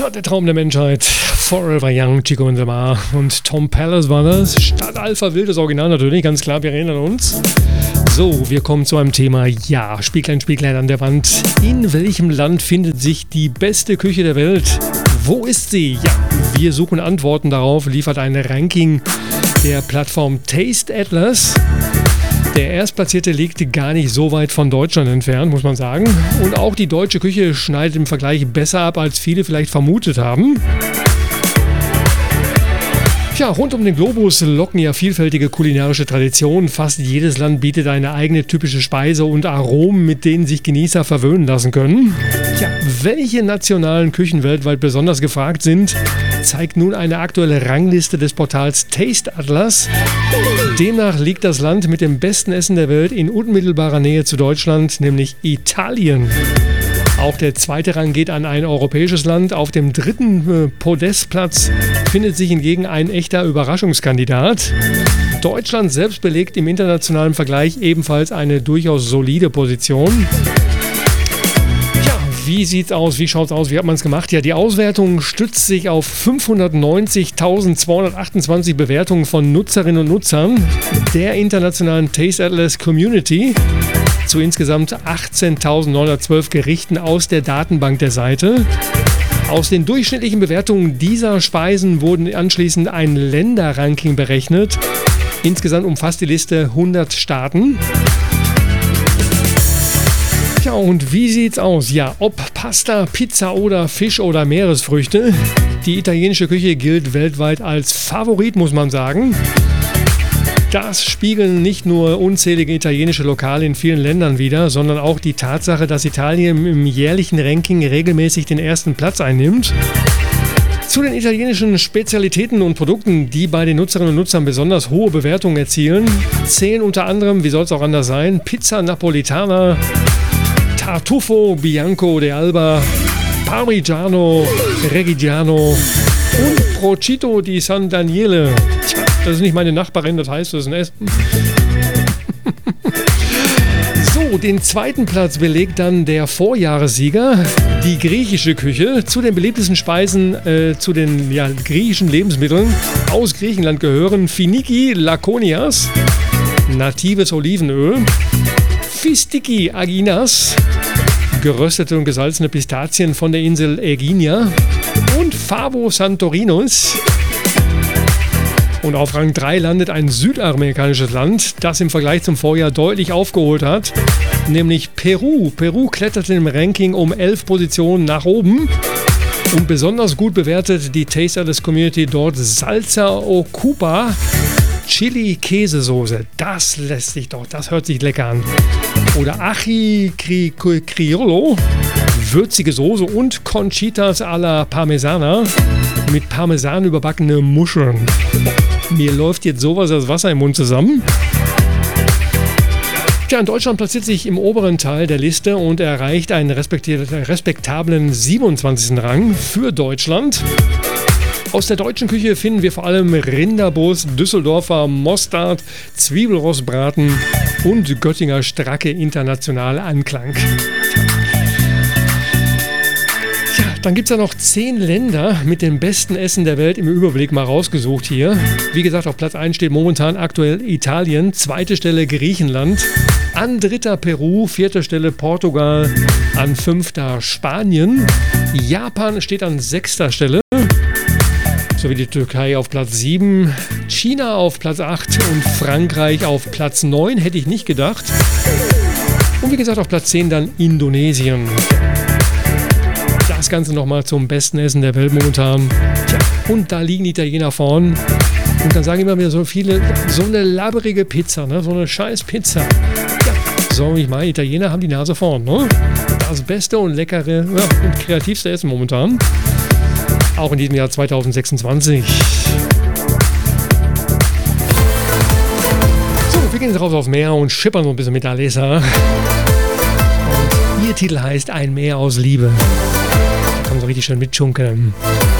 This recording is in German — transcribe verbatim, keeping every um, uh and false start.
Tja, der Traum der Menschheit. Forever Young, Chico und Samar und Tom Palace war das. Stadt Alpha Wild, das Original natürlich, ganz klar, wir erinnern uns. So, wir kommen zu einem Thema, ja, Spieglein, Spieglein an der Wand. In welchem Land findet sich die beste Küche der Welt? Wo ist sie? Ja, wir suchen Antworten darauf, liefert ein Ranking der Plattform Taste Atlas. Der Erstplatzierte liegt gar nicht so weit von Deutschland entfernt, muss man sagen. Und auch die deutsche Küche schneidet im Vergleich besser ab, als viele vielleicht vermutet haben. Tja, rund um den Globus locken ja vielfältige kulinarische Traditionen. Fast jedes Land bietet eine eigene typische Speise und Aromen, mit denen sich Genießer verwöhnen lassen können. Tja, welche nationalen Küchen weltweit besonders gefragt sind, zeigt nun eine aktuelle Rangliste des Portals Taste Atlas. Demnach liegt das Land mit dem besten Essen der Welt in unmittelbarer Nähe zu Deutschland, nämlich Italien. Auch der zweite Rang geht an ein europäisches Land. Auf dem dritten äh, Podestplatz findet sich hingegen ein echter Überraschungskandidat. Deutschland selbst belegt im internationalen Vergleich ebenfalls eine durchaus solide Position. Ja, wie sieht's aus? Wie schaut's aus? Wie hat man es gemacht? Ja, die Auswertung stützt sich auf fünfhundertneunzigtausendzweihundertachtundzwanzig Bewertungen von Nutzerinnen und Nutzern der internationalen Taste Atlas Community zu insgesamt achtzehntausendneunhundertzwölf Gerichten aus der Datenbank der Seite. Aus den durchschnittlichen Bewertungen dieser Speisen wurden anschließend ein Länderranking berechnet. Insgesamt umfasst die Liste hundert Staaten. Ja, und wie sieht's aus? Ja, ob Pasta, Pizza oder Fisch oder Meeresfrüchte. Die italienische Küche gilt weltweit als Favorit, muss man sagen. Das spiegeln nicht nur unzählige italienische Lokale in vielen Ländern wider, sondern auch die Tatsache, dass Italien im jährlichen Ranking regelmäßig den ersten Platz einnimmt. Zu den italienischen Spezialitäten und Produkten, die bei den Nutzerinnen und Nutzern besonders hohe Bewertungen erzielen, zählen unter anderem, wie soll es auch anders sein, Pizza Napolitana, Tartufo Bianco de Alba, Parmigiano Reggiano und Prosciutto di San Daniele. Tja, das ist nicht meine Nachbarin, das heißt, das ist ein Essen. So, den zweiten Platz belegt dann der Vorjahressieger, die griechische Küche. Zu den beliebtesten Speisen, äh, zu den ja, griechischen Lebensmitteln aus Griechenland gehören Finiki Lakonias, natives Olivenöl, Fistiki Aginas, geröstete und gesalzene Pistazien von der Insel Aegina und Favo Santorinos. Und auf Rang drei landet ein südamerikanisches Land, das im Vergleich zum Vorjahr deutlich aufgeholt hat, nämlich Peru. Peru kletterte im Ranking um elf Positionen nach oben und besonders gut bewertet die Taste Atlas Community dort Salsa Ocupa Chili Käsesoße. Das lässt sich doch, das hört sich lecker an. Oder Ají Criollo, würzige Soße und Conchitas alla Parmesana mit Parmesan überbackene Muscheln. Mir läuft jetzt sowas als Wasser im Mund zusammen. Tja, in Deutschland platziert sich im oberen Teil der Liste und erreicht einen respektablen siebenundzwanzigsten Rang für Deutschland. Aus der deutschen Küche finden wir vor allem Rinderbrust, Düsseldorfer Mostard, Zwiebelrostbraten und Göttinger Stracke international Anklang. Ja, dann gibt es ja noch zehn Länder mit dem besten Essen der Welt im Überblick mal rausgesucht hier. Wie gesagt, auf Platz eins steht momentan aktuell Italien, zweite Stelle Griechenland, an dritter Peru, vierte Stelle Portugal, an fünfter Spanien, Japan steht an sechster Stelle. Sowie die Türkei auf Platz sieben, China auf Platz acht und Frankreich auf Platz neun, hätte ich nicht gedacht. Und wie gesagt, auf Platz zehn dann Indonesien. Das Ganze nochmal zum besten Essen der Welt momentan. Tja, und da liegen die Italiener vorn. Und dann sagen immer wieder so viele, so eine labberige Pizza, ne? So eine scheiß Pizza. Ja, so ich meine, Italiener haben die Nase vorn, ne? Das beste und leckere ja, und kreativste Essen momentan. Auch in diesem Jahr zweitausendsechsundzwanzig. So, wir gehen jetzt raus aufs Meer und schippern so ein bisschen mit Alessa. Und ihr Titel heißt Ein Meer aus Liebe. Da kann man so richtig schön mitschunkeln.